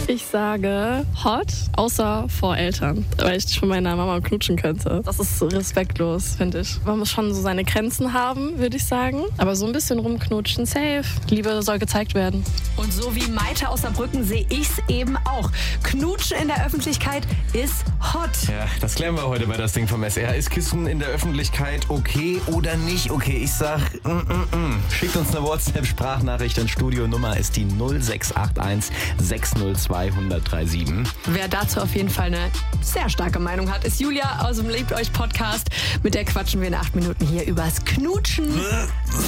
Ich sage hot, außer vor Eltern, weil ich von meiner Mama knutschen könnte. Das ist so respektlos, finde ich. Man muss schon so seine Grenzen haben, würde ich sagen. Aber so ein bisschen rumknutschen, safe. Liebe soll gezeigt werden. Und so wie Maite aus Saarbrücken sehe ich es eben auch. Knutschen in der Öffentlichkeit ist hot. Ja, das klären wir heute bei das Ding vom SR. Ist Küssen in der Öffentlichkeit okay oder nicht okay? Ich sag, Schickt uns eine WhatsApp-Sprachnachricht ins Studio. Nummer ist die 0681 602 1037. Wer dazu auf jeden Fall eine sehr starke Meinung hat, ist Julia aus dem Liebt euch Podcast. Mit der quatschen wir in 8 Minuten hier übers Knutschen.